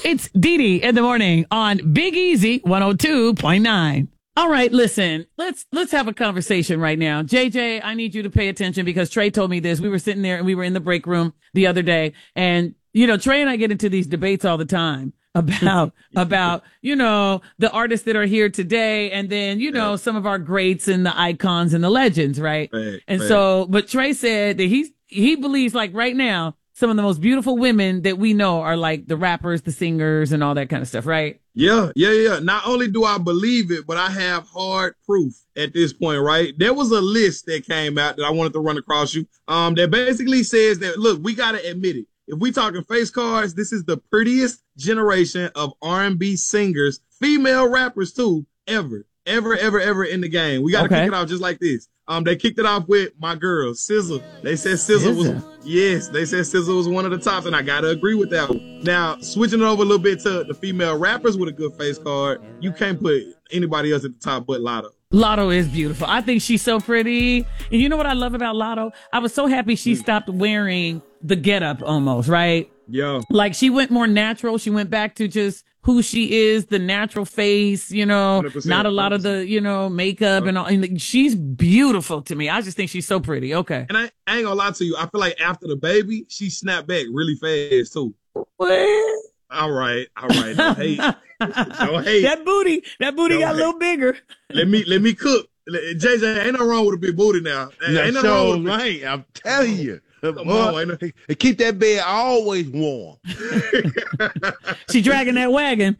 It's Dee Dee in the morning on Big Easy 102.9. All right, listen, let's have a conversation right now. JJ, I need you to pay attention because Trey told me this. We were sitting there and we were in the break room the other day. And, you know, Trey and I get into these debates all the time about, you know, the artists that are here today. And then, you know, some of our greats and the icons and the legends, right? So, but Trey said that he believes like right now, some of the most beautiful women that we know are like the rappers, the singers, and all that kind of stuff, right? Yeah. Not only do I believe it, but I have hard proof at this point, right? There was a list that came out that I wanted to run across you. That basically says that, look, we got to admit it. If we talking face cards, this is the prettiest generation of R&B singers, female rappers too, ever in the game. We got to kick it off just like this. They kicked it off with my girl, SZA. They said SZA was one of the tops, and I gotta agree with that one. Now, switching it over a little bit to the female rappers with a good face card, you can't put anybody else at the top but Latto. Latto is beautiful. I think she's so pretty. And you know what I love about Latto? I was so happy she stopped wearing the getup almost, right? Yeah. Like she went more natural. She went back to just who she is, the natural face, you know, 100%, not a lot of the, you know, makeup and all. And she's beautiful to me. I just think she's so pretty. Okay. And I ain't gonna lie to you. I feel like after the baby, she snapped back really fast too. What? All right. Don't hate. Don't hate. That booty got a little bigger. Let me cook. JJ, ain't no wrong with a big booty now. Ain't no wrong with it. I'm telling you. Keep that bed always warm. She dragging that wagon.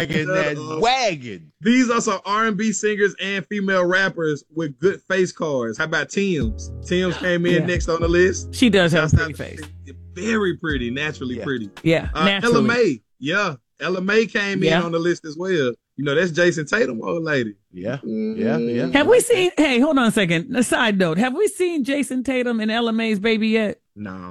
These are some R&B singers and female rappers with good face cards. How about Tems? Tems came in next on the list. She does have a pretty face. Very pretty, naturally pretty. Yeah, Ella Mai. Yeah, Ella Mai came in on the list as well. You know, that's Jason Tatum, old lady. Yeah. Have we seen, hey, hold on a second. A side note. Have we seen Jason Tatum and Ella Mai's baby yet? No.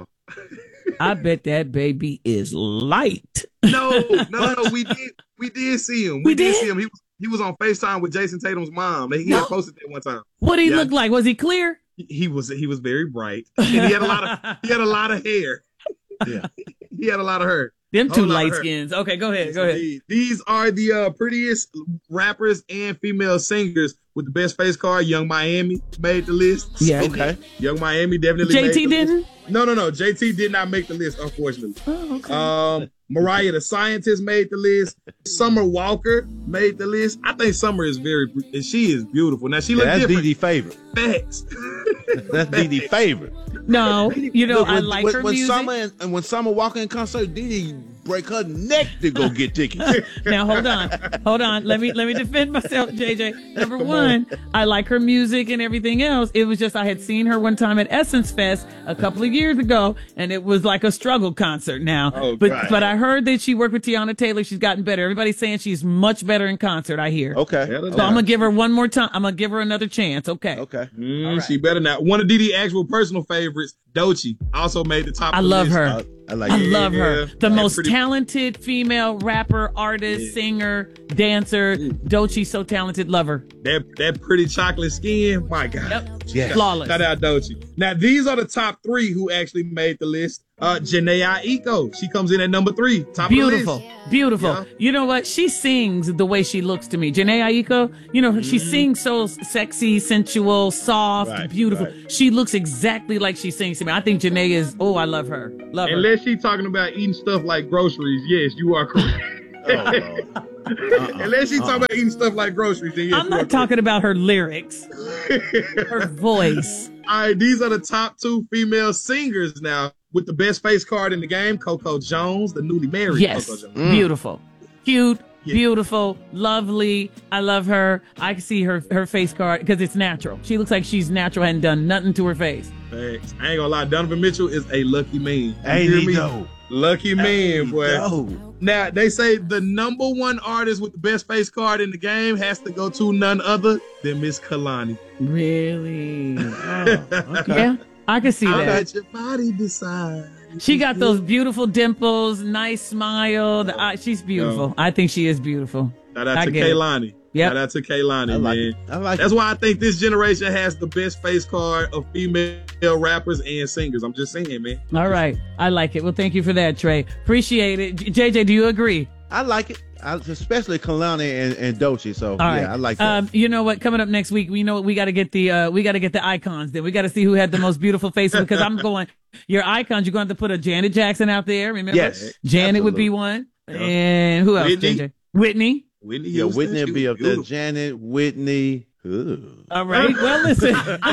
I bet that baby is light. No, we did see him. We did see him. He was on FaceTime with Jason Tatum's mom. He had posted that one time. What did he look like? Was he clear? He was very bright. And he had a lot of hair. Yeah. He had a lot of hair. Them two light skins. Okay, go ahead. These are the prettiest rappers and female singers with the best face card. Young Miami made the list. Yeah. Okay. Young Miami definitely made the didn't? list. No. JT did not make the list, unfortunately. Oh, okay. Mariah the Scientist made the list. Summer Walker made the list. I think Summer is she is beautiful. Now she looks different. That's Dee Dee's favorite. Facts. That's Dee Dee's favorot. No, you know, I like her music. When Summer walk in concert, Dee Dee break her neck to go get tickets. Now hold on. Let me defend myself, JJ. Number one, I like her music and everything else. It was just I had seen her one time at Essence Fest a couple of years ago, and it was like a struggle concert now. But I heard that she worked with Tiana Taylor. She's gotten better. Everybody's saying she's much better in concert, I hear. Okay. So I'm gonna give her one more time. I'm gonna give her another chance. Okay. Right. She better not. One of Dee Dee's actual personal favorites, Doechii, also made the top. I love her. I love her. The most talented female rapper, artist, singer, dancer. Doechii, so talented. Love her. That pretty chocolate skin. My God. Yep. Yes. Flawless. Shout out Doechii. Now, these are the top three who actually made the list. Jhené Aiko. She comes in at number 3. Top Beautiful. of the list. Beautiful. Yeah. You know what? She sings the way she looks to me. Jhené Aiko, you know, she sings so sexy, sensual, soft, beautiful. Right. She looks exactly like she sings to me. I think Jhené is, I love her. Love her. Unless she's talking about eating stuff like groceries, yes, you are correct. Unless she's talking about eating stuff like groceries, then yes, I'm not talking about her lyrics. Her voice. All right, these are the top 2 female singers now with the best face card in the game. Coco Jones, the newly married Yes, Coco Jones. beautiful. Cute, beautiful, lovely. I love her. I can see her face card because it's natural. She looks like she's natural and done nothing to her face. Thanks. I ain't gonna lie, Donovan Mitchell is a lucky man. Ain't he though? Lucky man, boy. No. Now, they say the number 1 artist with the best face card in the game has to go to none other than Miss Kalani. Really? Oh, okay. Yeah, I can see I'll that. let your body decide. She got those beautiful dimples, nice smile. She's beautiful. I think she is beautiful. Shout out to Kaylani. Yep. Shout out to Kaylani, man. I like That's why I think this generation has the best face card of female rappers and singers. I'm just saying, man. All right. I like it. Well, thank you for that, Trey. Appreciate it. JJ, do you agree? I like it. Especially Kalani and Dolce. So All right. I like that. You know what? Coming up next week, we know what we got to get the icons. Then we got to see who had the most beautiful faces. Because I'm going your icons. You're going to have to put a Janet Jackson out there. Remember? Yes, Janet would be one. And who else? Whitney. JJ? Whitney. Whitney Yeah, Houston, Whitney she will be was up there. beautiful. Janet, Whitney. Ooh. All right. Well, listen.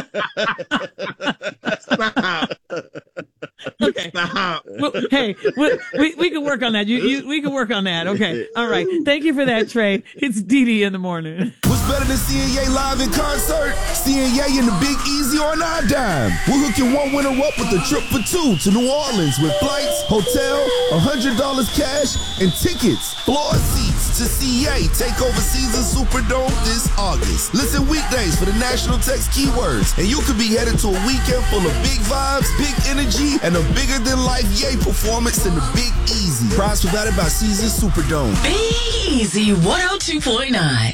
Stop. Okay. Stop. Well, hey, we can work on that. We can work on that. Okay. All right. Thank you for that, Trey. It's Dee in the morning. What's better than seeing Ye live in concert? Seeing Ye in the Big Easy on our dime. We're hooking one winner up with a trip for two to New Orleans with flights, hotel, $100 cash, and tickets. Floor seats to see Ye take over Caesars Superdome this August. Listen weekdays for the national text keywords, and you could be headed to a weekend full of big vibes, big energy, and a bigger-than-life Ye performance in the Big Easy. Prize provided by Caesars Superdome. Big Easy 102.9.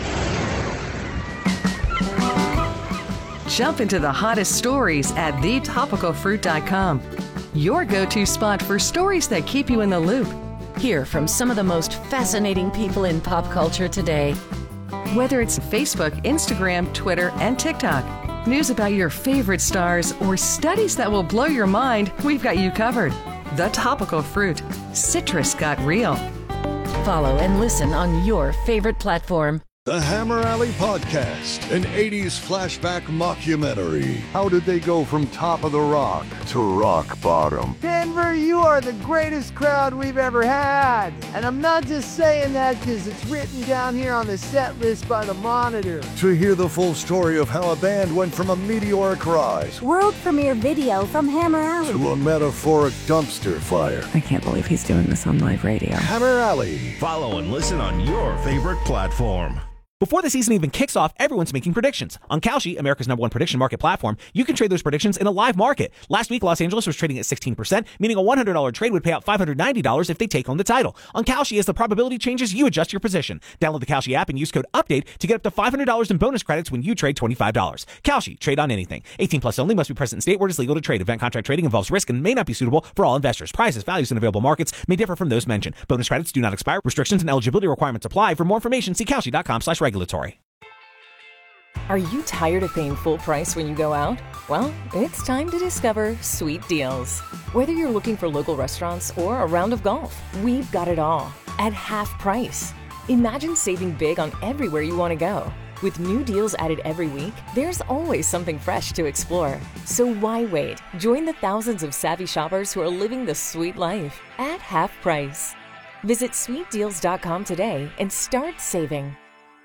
Jump into the hottest stories at thetopicalfruit.com. Your go-to spot for stories that keep you in the loop. Hear from some of the most fascinating people in pop culture today. Whether it's Facebook, Instagram, Twitter, and TikTok, news about your favorite stars, or studies that will blow your mind, we've got you covered. The Topical Fruit. Citrus got real. Follow and listen on your favorite platform. The Hammer Alley Podcast, an 80s flashback mockumentary. How did they go from top of the rock to rock bottom? Denver, you are the greatest crowd we've ever had. And I'm not just saying that because it's written down here on the set list by the Monitor. To hear the full story of how a band went from a meteoric rise World premiere video from Hammer Alley. to a metaphoric dumpster fire. I can't believe he's doing this on live radio. Hammer Alley. Follow and listen on your favorite platform. Before the season even kicks off, everyone's making predictions. On Kalshi, America's #1 prediction market platform, you can trade those predictions in a live market. Last week, Los Angeles was trading at 16%, meaning a $100 trade would pay out $590 if they take home the title. On Kalshi, as the probability changes, you adjust your position. Download the Kalshi app and use code UPDATE to get up to $500 in bonus credits when you trade $25. Kalshi, trade on anything. 18 plus only, must be present in state where it is legal to trade. Event contract trading involves risk and may not be suitable for all investors. Prices, values, and available markets may differ from those mentioned. Bonus credits do not expire. Restrictions and eligibility requirements apply. For more information, see Kalshi.com/regulatory. Are you tired of paying full price when you go out? Well, it's time to discover Sweet Deals. Whether you're looking for local restaurants or a round of golf, we've got it all at half price. Imagine saving big on everywhere you want to go. With new deals added every week, there's always something fresh to explore. So why wait? Join the thousands of savvy shoppers who are living the sweet life at half price. Visit sweetdeals.com today and start saving.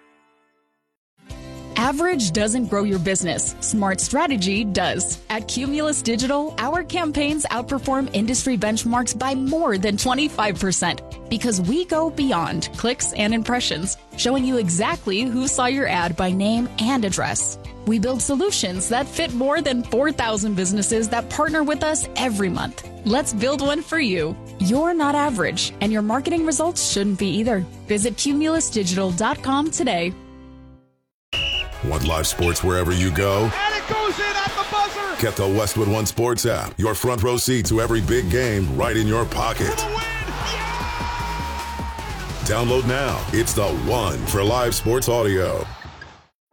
Average doesn't grow your business. Smart strategy does. At Cumulus Digital, our campaigns outperform industry benchmarks by more than 25% because we go beyond clicks and impressions, showing you exactly who saw your ad by name and address. We build solutions that fit more than 4,000 businesses that partner with us every month. Let's build one for you. You're not average, and your marketing results shouldn't be either. Visit cumulusdigital.com today. Want live sports wherever you go? And it goes in at the buzzer! Get the Westwood One Sports app. Your front row seat to every big game right in your pocket. Download now. It's the one for live sports audio.